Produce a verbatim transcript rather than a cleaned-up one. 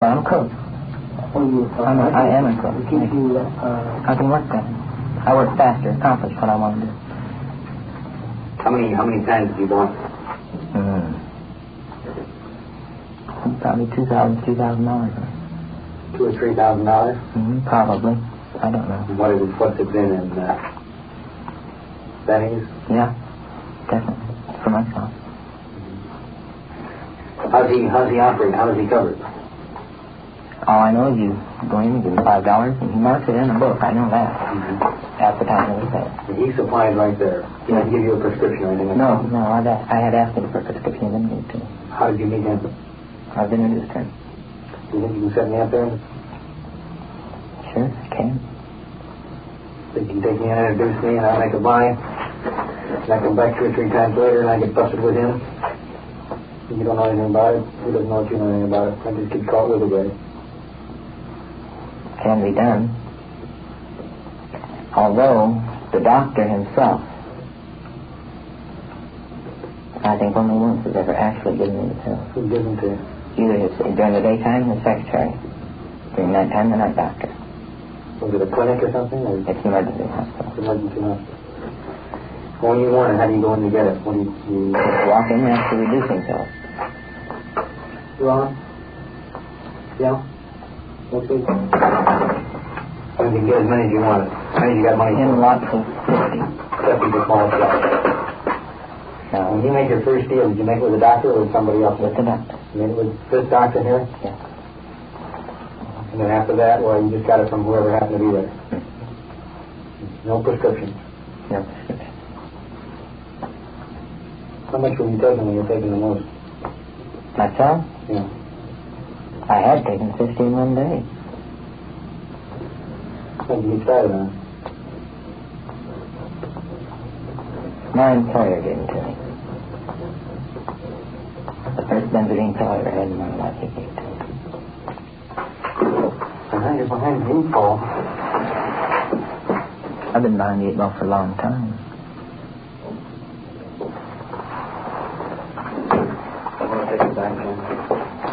I'm a cook. Oh, you, uh, I'm a, I am a cook. Keep you, uh, I can work better. I work faster, accomplish what I want to do. How many how many times do you want? Hmm. Probably two thousand, two thousand dollars. Two or three thousand dollars? Mm-hmm, probably. I don't know. What is it? What's it been in uh, pennies? Yeah, definitely. For myself. How's he how's he operating? How does he cover it? All I know is you go in and give him five dollars, and he marks it in a book. I know that. Mm-hmm. At the time of the sale. And he supplies right there. He didn't give you a prescription or anything like No, that? no, I'd, I had asked him for a prescription. He didn't give it to me. How did you meet him? I was introduced to him. Do you think you can set me up there? Sure, I can. Think you can take me in and introduce me and I'll make a buy? And I come back two or three times later and I get busted with him? You don't know anything about it. He doesn't know what you know anything about it. I just get caught with a guy. Can be done. Although the doctor himself, I think only once has ever actually given me the pills. Who gives them to you? Either his, during the daytime, the secretary. During night time, the night doctor. Was it a clinic or something? Or it's an emergency hospital. It's an emergency hospital. When you want it, how do you go in to get it? What do you, you... walk in and ask for reducing pills. You on? Yeah? What's it? I mean, you can get as many as you want. How many you got money in for? Lots of fifty. fifty for small stuff. Now, when you made your first deal, did you make it with a doctor or with somebody else? With the doctor. You made it with this doctor here? Yeah. And then after that, well, you just got it from whoever happened to be there. Hmm. No prescription. No prescription. How much were you taking when you were taking the most? Myself? Yeah. I had taken fifteen one day. When did you get started on? My employer gave it to me. The first benzodine pill I ever had in my life, he gave it to me. And now you're behind the eight ball. I've been behind the eight ball for a long time. I want to take it back, man.